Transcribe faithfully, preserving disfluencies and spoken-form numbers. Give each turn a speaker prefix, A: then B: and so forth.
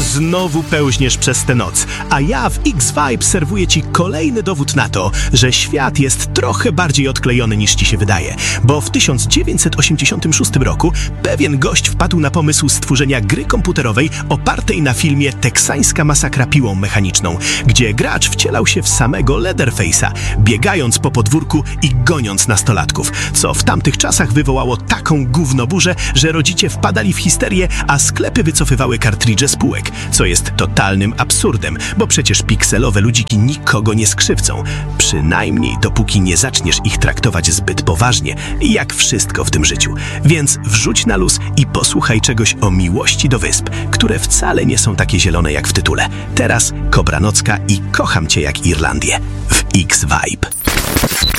A: znowu pełźniesz przez tę noc, a ja w X-Vibe serwuję ci kolejny dowód na to, że świat jest trochę bardziej odklejony niż ci się wydaje, bo w tysiąc dziewięćset osiemdziesiątym szóstym roku pewien gość wpadł na pomysł stworzenia gry komputerowej opartej na filmie Teksańska masakra piłą mechaniczną, gdzie gracz wcielał się w samego Leatherface'a, biegając po podwórku i goniąc nastolatków, co w tamtych czasach wywołało taką gównoburzę, że rodzice wpadali w histerię, a sklepy wycofywały kartridże z półek, co jest totalnym absurdem, bo przecież pikselowe ludziki nikogo nie skrzywcą, przynajmniej dopóki nie zaczniesz ich traktować zbyt poważnie, jak wszystko w tym życiu. Więc wrzuć na luz i posłuchaj czegoś o miłości do wysp, które wcale nie są takie zielone jak w tytule. Teraz Kobra Nocka i Kocham Cię jak Irlandię w X-Vibe.